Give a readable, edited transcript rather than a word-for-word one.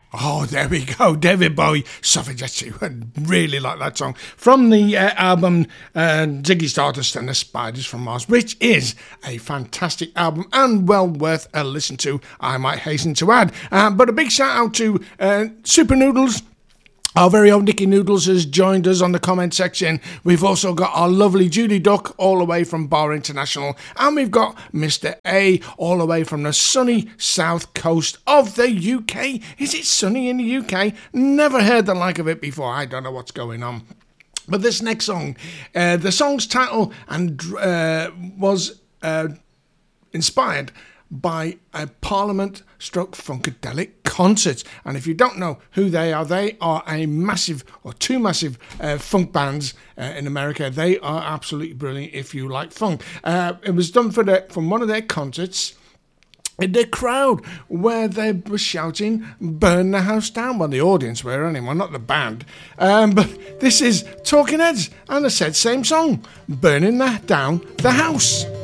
Oh, there we go. David Bowie, Suffragettes. I really like that song. From the album Ziggy Stardust and the Spiders from Mars, which is a fantastic album and well worth a listen to, I might hasten to add. But a big shout out to Super Noodles. Our very own Nicky Noodles has joined us on the comment section. We've also got our lovely Judy Duck all the way from Bar International. And we've got Mr. A all the way from the sunny south coast of the UK. Is it sunny in the UK? Never heard the like of it before. I don't know what's going on. But this next song, the song's title was inspired by a Parliament Funkadelic concert. And if you don't know who they are a massive, or two massive funk bands in America. They are absolutely brilliant if you like funk. It was done from one of their concerts in the crowd, where they were shouting, "Burn the house down." Well, the audience were anyway, not the band. But this is Talking Heads and the said same song, "Burning down the house."